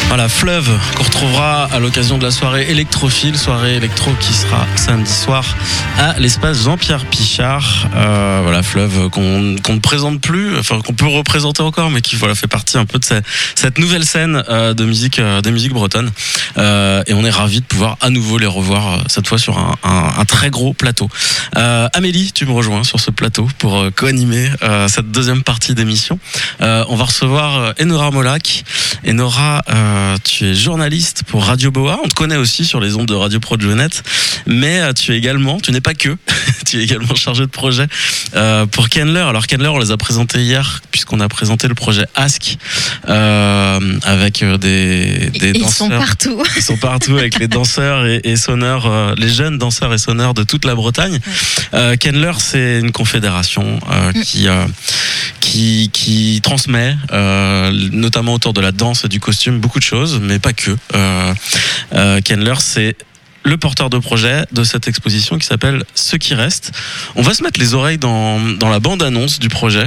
Voilà, Fleuve, qu'on retrouvera à l'occasion de la soirée électrophile, soirée électro qui sera samedi soir à l'espace Jean-Pierre Pichard. Voilà, Fleuve qu'on ne présente plus, enfin qu'on peut représenter encore, mais qui fait partie un peu de cette nouvelle scène de musique bretonne. Et on est ravis de pouvoir à nouveau les revoir cette fois sur un très gros plateau. Amélie, tu me rejoins sur ce plateau pour co-animer cette deuxième partie d'émission. On va recevoir Enora Molac. Enora, tu es journaliste pour Radio Boa. On te connaît aussi sur les ondes de Radio Projet-Net, mais tu n'es pas que, tu es également chargé de projet pour Kenler. Alors Kenler, on les a présentés hier puisqu'on a présenté le projet Ask avec des danseurs. Ils sont partout avec les danseurs et sonneurs, les jeunes danseurs et sonneurs de toute la Bretagne. Kenler, c'est une confédération qui transmet, notamment autour de la danse et du costume, beaucoup de choses, mais pas que. Kenler, c'est le porteur de projet de cette exposition qui s'appelle Ce qui reste. On va se mettre les oreilles dans la bande-annonce du projet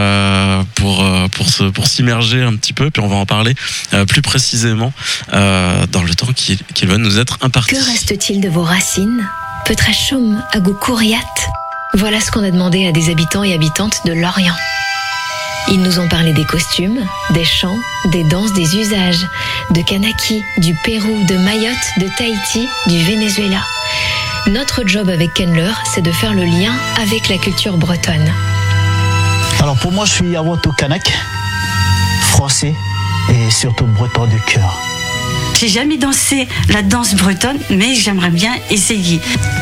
pour s'immerger un petit peu, puis on va en parler plus précisément dans le temps qui va nous être imparti. Que reste-t-il de vos racines? Peut-être chaume à goût courriate? Voilà ce qu'on a demandé à des habitants et habitantes de Lorient. Ils nous ont parlé des costumes, des chants, des danses, des usages, de Kanaki, du Pérou, de Mayotte, de Tahiti, du Venezuela. Notre job avec Kenler, c'est de faire le lien avec la culture bretonne. Alors pour moi, je suis avant tout Kanak, français et surtout breton de cœur. J'ai jamais dansé la danse bretonne, mais j'aimerais bien essayer.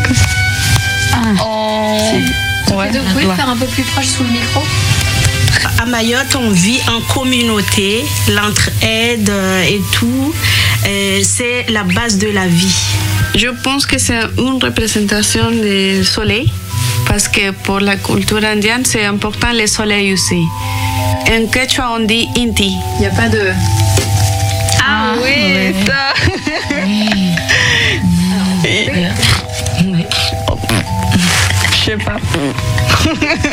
Ouais. Vous pouvez faire un peu plus proche sous le micro? À Mayotte, on vit en communauté, l'entraide et tout, c'est la base de la vie. Je pense que c'est une représentation du soleil, parce que pour la culture indienne, c'est important le soleil aussi. En quechua, on dit inti. Il n'y a pas de... Ah oui, ça. Je sais pas.